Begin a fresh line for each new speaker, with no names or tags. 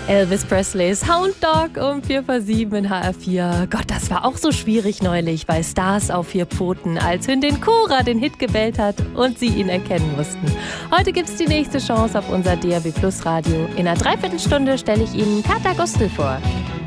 Elvis Presleys Hound Dog um 7:04 in HR4. Gott, das war auch so schwierig neulich bei Stars auf 4 Pfoten, als Hündin Cora den Hit gebellt hat und sie ihn erkennen mussten. Heute gibt's die nächste Chance auf unser DAB+ Radio. In einer Dreiviertelstunde stelle ich Ihnen Kata Gostel vor.